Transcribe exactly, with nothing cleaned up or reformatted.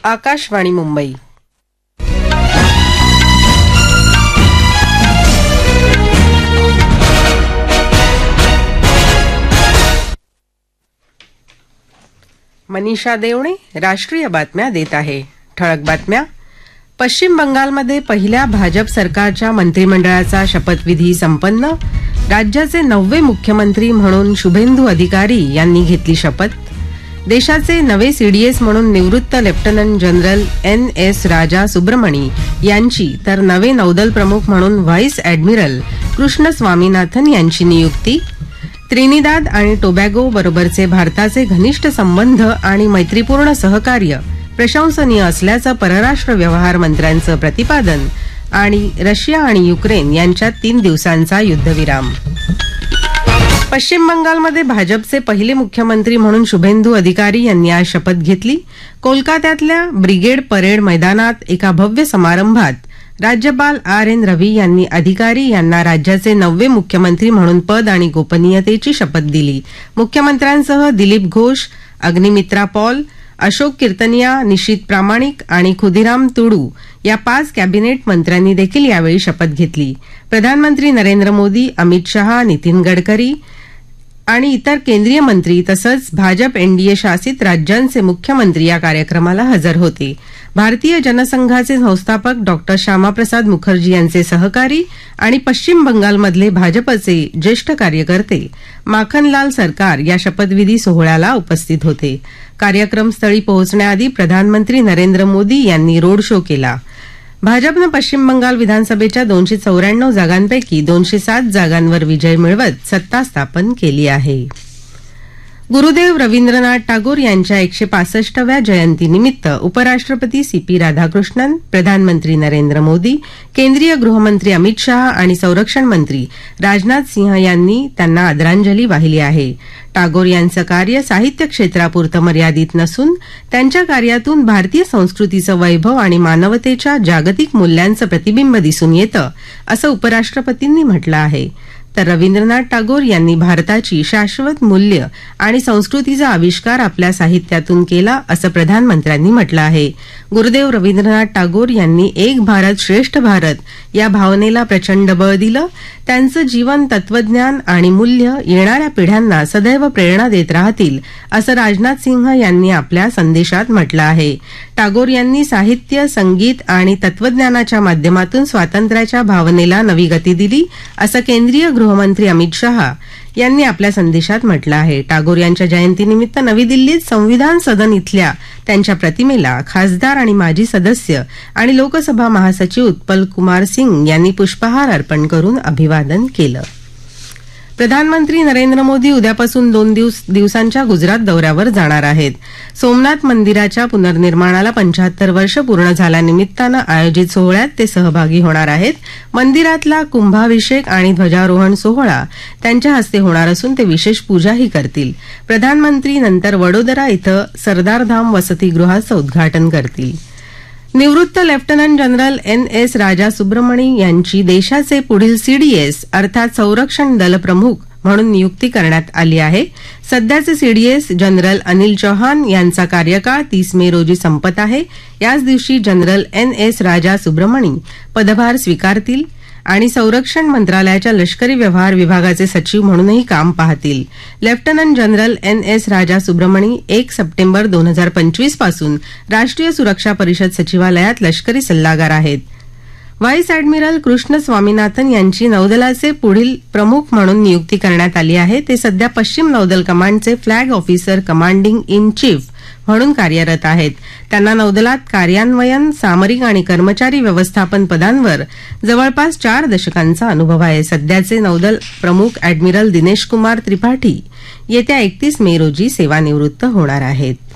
आकाशवाणी मुंबई. मनीषा देवणे राष्ट्रीय बातम्या देत आहे. ठळक बातम्या. पश्चिम बंगालमध्ये पहिल्या भाजप सरकारच्या मंत्रिमंडळाचा शपथविधी संपन्न. राज्याचे नववे मुख्यमंत्री म्हणून शुभेंदू अधिकारी यांनी घेतली शपथ. देशाचे नवे सीडीएस म्हणून निवृत्त लेफ्टनंट जनरल एन एस राजा सुब्रमणी यांची तर नवे नौदल प्रमुख म्हणून व्हाईस अॅडमिरल कृष्ण स्वामीनाथन यांची नियुक्ती. त्रिनिदाद आणि टोबॅगो बरोबरचे भारताचे घनिष्ठ संबंध आणि मैत्रीपूर्ण सहकार्य प्रशंसनीय असल्याचं परराष्ट्र व्यवहार मंत्र्यांचं प्रतिपादन. आणि रशिया आणि युक्रेन यांच्यात तीन दिवसांचा युद्धविराम. पश्चिम बंगालमध्ये भाजपचे पहिले मुख्यमंत्री म्हणून शुभेंदू अधिकारी यांनी आज शपथ घेतली. कोलकात्यातल्या ब्रिगेड परेड मैदानात एका भव्य समारंभात राज्यपाल आर एन रवी यांनी अधिकारी यांना राज्याचे नववे मुख्यमंत्री म्हणून पद आणि गोपनीयतेची शपथ दिली. मुख्यमंत्र्यांसह दिलीप घोष, अग्निमित्रा पॉल, अशोक कीर्तनिया, निशित प्रामाणिक आणि खुदिराम तुडू या पाच कॅबिनेट मंत्र्यांनी देखील यावेळी शपथ घेतली. प्रधानमंत्री नरेंद्र मोदी, अमित शहा, नितीन गडकरी आणि इतर केंद्रीय मंत्री तसंच भाजप एनडीए शासित राज्यांचे मुख्यमंत्री या कार्यक्रमाला हजर होते. भारतीय जनसंघाचे संस्थापक डॉक्टर श्यामाप्रसाद मुखर्जी यांचे सहकारी आणि पश्चिम बंगालमधले भाजपचे ज्येष्ठ कार्यकर्ते माखनलाल सरकार या शपथविधी सोहळ्याला उपस्थित होते. कार्यक्रमस्थळी पोहोचण्याआधी प्रधानमंत्री नरेंद्र मोदी यांनी रोड शो केला. भाजपनं पश्चिम बंगाल विधानसभेच्या दोनशे चौऱ्याण्णव जागांपैकी दोनशे सात जागांवर विजय मिळवत सत्ता स्थापन केली आहे. गुरुदेव रवींद्रनाथ टागोर यांच्या एकशे पासष्टव्या जयंतीनिमित्त उपराष्ट्रपती सी पी राधाकृष्णन, प्रधानमंत्री नरेंद्र मोदी, केंद्रीय गृहमंत्री अमित शहा आणि संरक्षण मंत्री राजनाथ सिंह यांनी त्यांना आदरांजली वाहिली आहे. टागोर यांचं कार्य साहित्य क्षेत्रापुरतं मर्यादित नसून त्यांच्या कार्यातून भारतीय संस्कृतीचं वैभव आणि मानवतेच्या जागतिक मूल्यांचं प्रतिबिंब दिसून येतं, असं उपराष्ट्रपतींनी म्हटलं आहे. तर रवींद्रनाथ टागोर यांनी भारताची शाश्वत मूल्य आणि संस्कृतीचा आविष्कार आपल्या साहित्यातून केला, असं प्रधानमंत्र्यांनी म्हटलं आहे. गुरुदेव रवींद्रनाथ टागोर यांनी एक भारत श्रेष्ठ भारत या भावनेला प्रचंड बळ दिलं. त्यांचं जीवन, तत्वज्ञान आणि मूल्य येणाऱ्या पिढ्यांना सदैव प्रेरणा देत राहतील, असं राजनाथ सिंह यांनी आपल्या संदेशात म्हटलं आहे. टागोर यांनी साहित्य, संगीत आणि तत्वज्ञानाच्या माध्यमातून स्वातंत्र्याच्या भावनेला नवी गती दिली, असं केंद्रीय गृहमंत्री अमित शहा यांनी आपल्या संदेशात म्हटलं आहे. टागोर यांच्या जयंतीनिमित्त नवी दिल्लीत संविधान सदन इथल्या त्यांच्या प्रतिमेला खासदार आणि माजी सदस्य आणि लोकसभा महासचिव उत्पल कुमार सिंग यांनी पुष्पहार अर्पण करून अभिवादन केलं. प्रधानमंत्री नरेंद्र मोदी उद्यापासून दोन दिवस दिवसांच्या गुजरात दौऱ्यावर जाणार आहेत. सोमनाथ मंदिराच्या पुनर्निर्माणाला पंच्याहत्तर वर्ष पूर्ण झाल्यानिमित्तानं आयोजित सोहळ्यात ते सहभागी होणार आहेत. मंदिरातला कुंभाभिषेक आणि ध्वजारोहण सोहळा त्यांच्या हस्ते होणार असून ते विशेष पूजाही करतील. प्रधानमंत्री नंतर वडोदरा इथं सरदारधाम वसतिगृहाचं उद्घाटन करतील. निवृत्त लेफ्टनंट जनरल एन एस राजा सुब्रमणी यांची देशाचे पुढील सीडीएस अर्थात संरक्षण दल प्रमुख म्हणून नियुक्ती करण्यात आली आहे. सध्याचे सीडीएस जनरल अनिल चौहान यांचा कार्यकाळ तीस मे रोजी संपत आहे. याच दिवशी जनरल एन एस राजा सुब्रमणी पदभार स्वीकारतील आणि संरक्षण मंत्रालयाच्या लष्करी व्यवहार विभागाचे सचिव म्हणूनही काम पाहतील. लेफ्टनंट जनरल एन एस राजा सुब्रमणी एक सप्टेंबर दोन हजार पंचवीस पासून राष्ट्रीय सुरक्षा परिषद सचिवालयात लष्करी सल्लागार आहेत. व्हाईस अॅडमिरल कृष्ण स्वामीनाथन यांची नौदलाचे पुढील प्रमुख म्हणून नियुक्ती करण्यात आली आहे. ते सध्या पश्चिम नौदल कमांडचे flag officer commanding in chief म्हणून कार्यरत आहेत. त्यांना नौदलात कार्यान्वयन, सामरिक आणि कर्मचारी व्यवस्थापन पदांवर जवळपास चार दशकांचा अनुभव आहे. सध्याचे नौदल प्रमुख अॅडमिरल दिनेश कुमार त्रिपाठी येत्या एकतीस मे रोजी सेवानिवृत्त होणार आहेत.